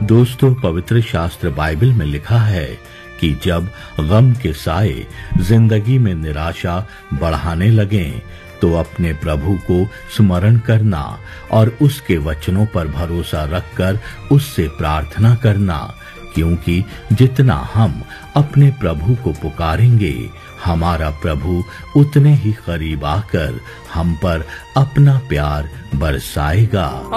दोस्तों, पवित्र शास्त्र बाइबल में लिखा है कि जब गम के साए जिंदगी में निराशा बढ़ाने लगें तो अपने प्रभु को स्मरण करना और उसके वचनों पर भरोसा रखकर उससे प्रार्थना करना, क्योंकि जितना हम अपने प्रभु को पुकारेंगे हमारा प्रभु उतने ही करीब आकर हम पर अपना प्यार बरसाएगा।